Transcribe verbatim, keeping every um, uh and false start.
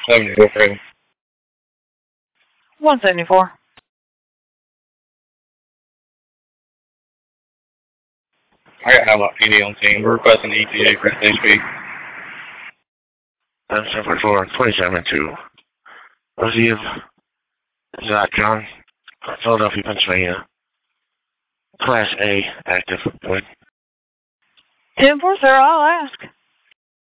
seventy-four, Freddie. one seventy-four. I got Outlaw P D on team. We're requesting E T A for H P. seven four four, twenty-seven two. Oziv, Zach John, Philadelphia, Pennsylvania. Class A, active. Good. ten four, sir, I'll ask.